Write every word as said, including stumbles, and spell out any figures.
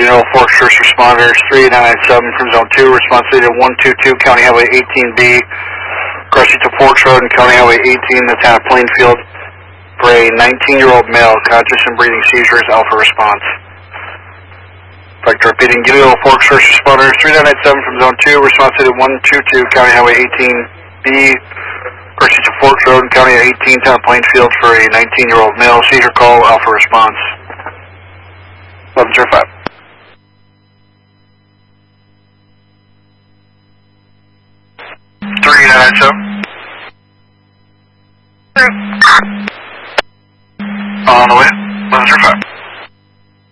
General Forks First Responders, three nine nine seven from Zone two, response needed one two two, County Highway eighteen B, crossing to Forks Road and County Highway eighteen, the town of Plainfield, for a nineteen-year-old male, conscious and breathing seizures, alpha response. I'd like to repeat, General Forks First Responders, three nine nine seven from Zone two, response needed one two two, County Highway eighteen B, crossing to Forks Road and County Highway eighteen, town of Plainfield, for a nineteen-year-old male, seizure call, alpha response. eleven zero five. three nine nine seven. On the way.